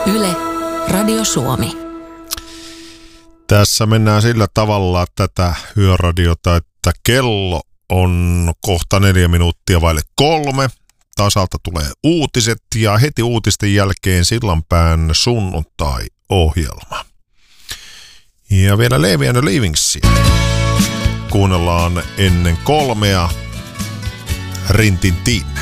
Yle, Radio Suomi. Tässä mennään sillä tavalla tätä yöradiota, että kello on kohta 4 minuuttia vaille 3. Tasalta tulee uutiset ja heti uutisten jälkeen Sillanpään sunnuntai-ohjelma. Ja vielä Levi and the Leavingsia. Kuunnellaan ennen 3 Rintintin.